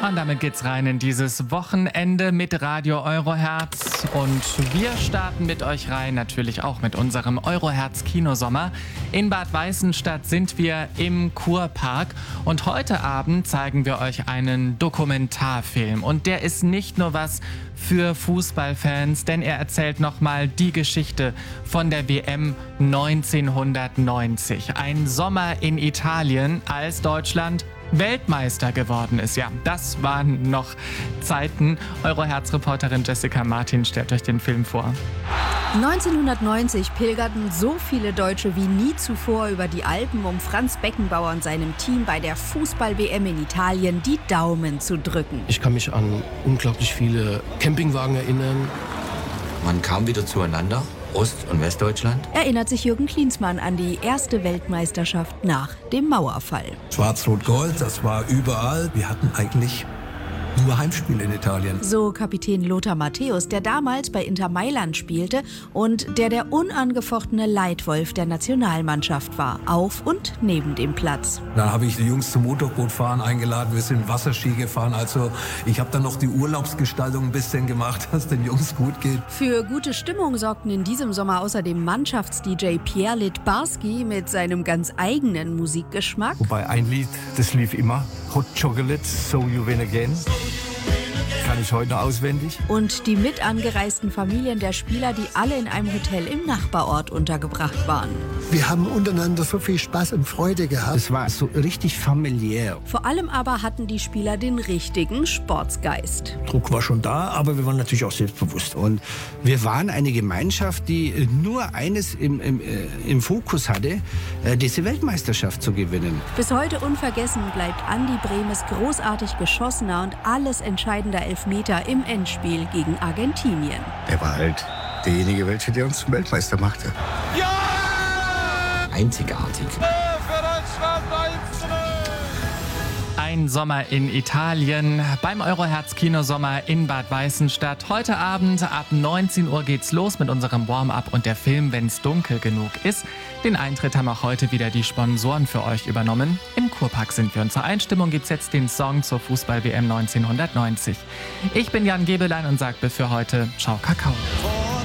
Und damit geht's rein in dieses Wochenende mit Radio Euroherz. Und wir starten mit euch rein, natürlich auch mit unserem Euroherz Kinosommer. In Bad Weißenstadt sind wir im Kurpark. Und heute Abend zeigen wir euch einen Dokumentarfilm. Und der ist nicht nur was für Fußballfans, denn er erzählt nochmal die Geschichte von der WM 1990. Ein Sommer in Italien, als Deutschland Weltmeister geworden ist. Ja, das waren noch Zeiten. Euroherz-Reporterin Jessica Martin stellt euch den Film vor. 1990 pilgerten so viele Deutsche wie nie zuvor über die Alpen, um Franz Beckenbauer und seinem Team bei der Fußball-WM in Italien die Daumen zu drücken. Ich kann mich an unglaublich viele Campingwagen erinnern. Man kam wieder zueinander, Ost- und Westdeutschland. Erinnert sich Jürgen Klinsmann an die erste Weltmeisterschaft nach dem Mauerfall. Schwarz-Rot-Gold, das war überall. Wir hatten eigentlich nur Heimspiele in Italien. So Kapitän Lothar Matthäus, der damals bei Inter Mailand spielte und der unangefochtene Leitwolf der Nationalmannschaft war, auf und neben dem Platz. Dann habe ich die Jungs zum Motorbootfahren eingeladen, wir sind Wasserski gefahren. Also ich habe dann noch die Urlaubsgestaltung ein bisschen gemacht, dass den Jungs gut geht. Für gute Stimmung sorgten in diesem Sommer außerdem Mannschafts-DJ Pierre Littbarski mit seinem ganz eigenen Musikgeschmack. Wobei ein Lied, das lief immer, Hot Chocolate, So You Win Again. Kann ich heute noch auswendig. Und die mit angereisten Familien der Spieler, die alle in einem Hotel im Nachbarort untergebracht waren. Wir haben untereinander so viel Spaß und Freude gehabt. Es war so richtig familiär. Vor allem aber hatten die Spieler den richtigen Sportsgeist. Druck war schon da, aber wir waren natürlich auch selbstbewusst. Und wir waren eine Gemeinschaft, die nur eines im Fokus hatte, diese Weltmeisterschaft zu gewinnen. Bis heute unvergessen bleibt Andi Brehmes großartig geschossener und alles entscheidender Elfmeter im Endspiel gegen Argentinien. Er war halt derjenige, welcher der uns zum Weltmeister machte. Einzigartig. Ein Sommer in Italien beim Euroherz Kinosommer in Bad Weißenstadt. Heute Abend ab 19 Uhr geht's los mit unserem Warm-up und der Film Wenn's dunkel genug ist. Den Eintritt haben auch heute wieder die Sponsoren für euch übernommen. Im Kurpark sind wir und zur Einstimmung gibt's jetzt den Song zur Fußball-WM 1990. Ich bin Jan Gebelein und sag für heute Ciao Kakao.